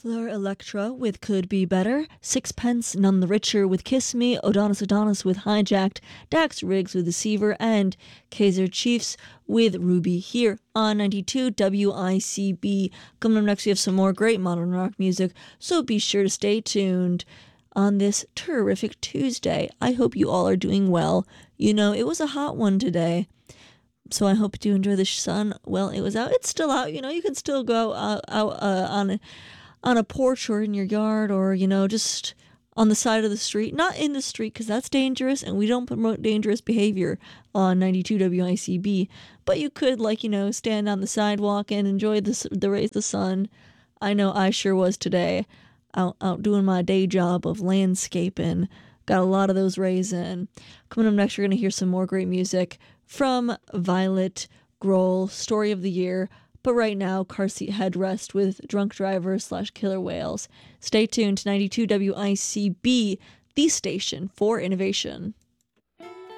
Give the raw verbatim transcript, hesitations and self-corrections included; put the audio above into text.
Fleur Electra with Could Be Better, Sixpence None the Richer with Kiss Me, Odonis Adonis with Hijacked, Dax Riggs with Deceiver, and Kaiser Chiefs with Ruby here on ninety-two W I C B. Coming up next, we have some more great modern rock music, so be sure to stay tuned on this terrific Tuesday. I hope you all are doing well. You know, it was a hot one today, so I hope you enjoy the sun. Well, it was out. It's still out. You know, you can still go out, out uh, on a, on a porch or in your yard, or, you know, just on the side of the street. Not in the street, because that's dangerous, and we don't promote dangerous behavior on ninety-two W I C B. But you could, like, you know, stand on the sidewalk and enjoy the, the rays of the sun. I know I sure was today, out, out doing my day job of landscaping. Got a lot of those rays in. Coming up next, we're going to hear some more great music from Violet Grohl, Story of the Year. But right now, Car Seat Headrest with Drunk Driver slash Killer Whales. Stay tuned to ninety-two W I C B, the station for innovation.